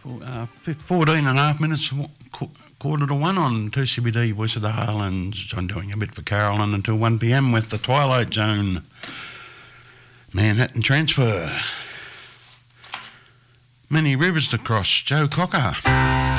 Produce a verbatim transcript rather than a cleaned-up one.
For, uh, fourteen and a half minutes, qu- quarter to one on two C B D, Voice of the Highlands. I'm doing a bit for Carolyn until one p m with the Twilight Zone. Manhattan Transfer. Many rivers to cross, Joe Cocker.